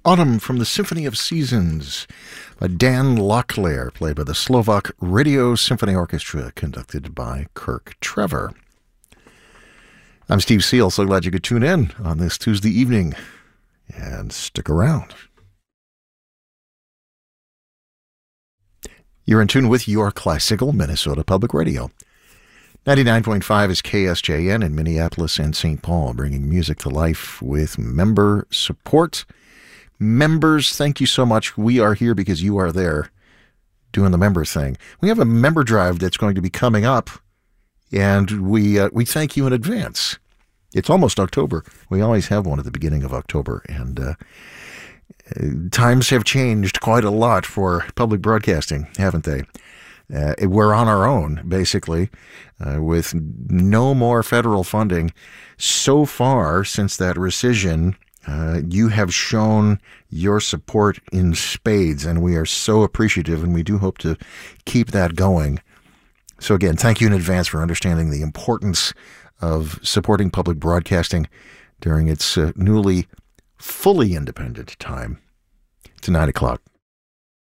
Autumn from the Symphony of Seasons by Dan Locklear, played by the Slovak Radio Symphony Orchestra, conducted by Kirk Trevor. I'm Steve Seal, so glad you could tune in on this Tuesday evening, and stick around. You're in tune with your classical Minnesota Public Radio. 99.5 is KSJN in Minneapolis and St. Paul, bringing music to life with member support. Members, thank you so much. We are here because you are there doing the member thing. We have a member drive that's going to be coming up, and we thank you in advance. It's almost October. We always have one at the beginning of October, and times have changed quite a lot for public broadcasting, haven't they? We're on our own, basically, with no more federal funding. So far, since that rescission, you have shown your support in spades, and we are so appreciative, and we do hope to keep that going. So again, thank you in advance for understanding the importance of supporting public broadcasting during its newly fully independent time. It's 9 o'clock.